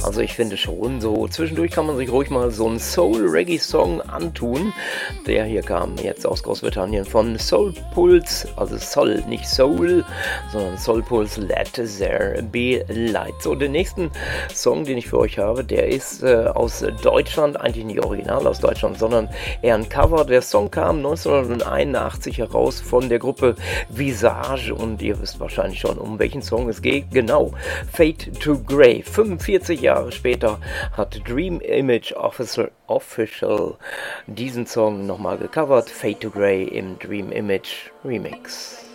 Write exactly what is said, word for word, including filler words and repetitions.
Also ich finde schon, so zwischendurch kann man sich ruhig mal so einen Soul-Reggae-Song antun. Der hier kam jetzt aus Großbritannien von Soul Pulse, also Soul, nicht Soul, sondern Soul Pulse, Let There Be Light. So, den nächsten Song, den ich für euch habe, der ist äh, aus Deutschland, eigentlich nicht original aus Deutschland, sondern eher ein Cover. Der Song kam neunzehnhunderteinundachtzig heraus von der Gruppe Visage und ihr wisst wahrscheinlich schon, um welchen Song es geht. Genau, Fade to Grey. fünfundvierzig Jahre später hat Dream Image Officer, Official diesen Song nochmal gecovert. Fade to Grey im Dream Image Remix.